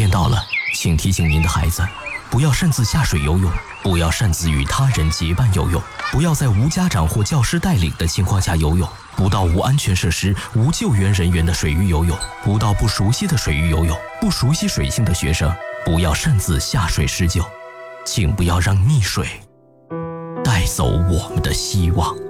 天到了，请提醒您的孩子，不要擅自下水游泳，不要擅自与他人结伴游泳，不要在无家长或教师带领的情况下游泳，不到无安全设施、无救援人员的水域游泳，不到不熟悉的水域游泳。不熟悉水性的学生，不要擅自下水施救，请不要让溺水带走我们的希望。